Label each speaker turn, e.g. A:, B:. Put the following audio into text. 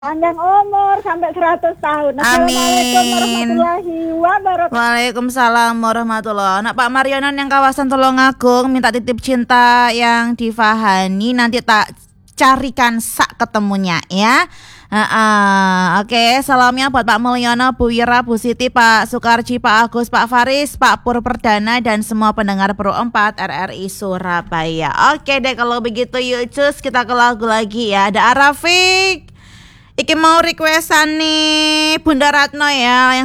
A: Panjang umur sampai 100 tahun. Assalamualaikum warahmatullahi wabarakatuh.
B: Waalaikumsalam warahmatullahi. Nak Pak Marionan yang kawasan Tulungagung minta titip cinta yang difahami, nanti tak carikan sak ketemunya ya. Oke, salamnya buat Pak Mulyono, Bu Wira, Bu Siti, Pak Sukarji, Pak Agus, Pak Faris, Pak Pur Perdana dan semua pendengar Pro 4 RRI Surabaya. Oke deh, kalau begitu yuk cus kita ke lagu lagi ya. Ada Arafik. Iki mau requestan nih Bunda Ratno ya yang